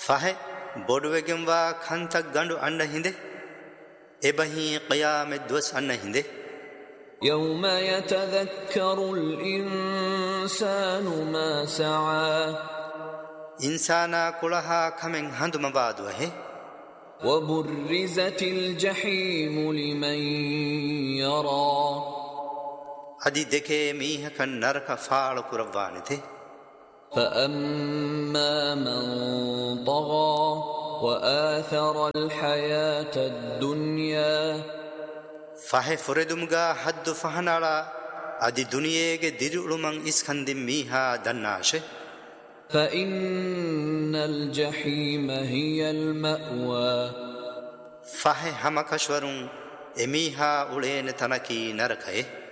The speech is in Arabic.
ಫಹೆ ಬೊಡುವೆಗೆಂವ ಖಂತ ಗಂಡು ಅಣ್ಣ ಹಿಂದೆ ಎಬಹಿ ಕಿಯಾಮೆ ದ್ವಸ್ ಅಣ್ಣ ಹಿಂದೆ يوم يتذكر الإنسان ما سعى إنسان كلها كمن هندم بعده وبرزت الجحيم لمن يرى أدي دكه ميه كن نرك فعل قربان थे فأما من طغى وآثر الحياة الدنيا فهي فردمغا حد فهنالا أدي دنيا के दिरुलुमंग इसखंदि मीहा दन्नाशे فإن الجحيم هي المأوى فهي همكشورun एमीहा उड़ेन तनकी नरकए